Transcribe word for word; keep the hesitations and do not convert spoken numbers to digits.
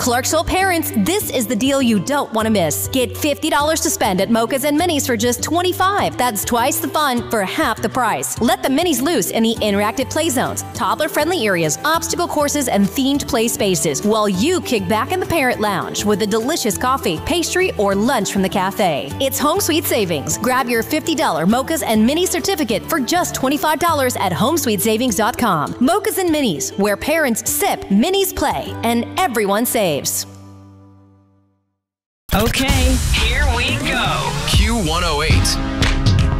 Clarksville parents, this is the deal you don't want to miss. Get fifty dollars to spend at Mocha's and Minis for just twenty-five dollars. That's twice the fun for half the price. Let the Minis loose in the interactive play zones, toddler-friendly areas, obstacle courses, and themed play spaces, while you kick back in the parent lounge with a delicious coffee, pastry, or lunch from the cafe. It's home sweet savings. Grab your fifty dollars Mocha's and Minis certificate for just twenty-five dollars at home sweet savings dot com. Mocha's and Minis, where parents sip, Minis play, and everyone saves. Okay, here we go. Q one oh eight.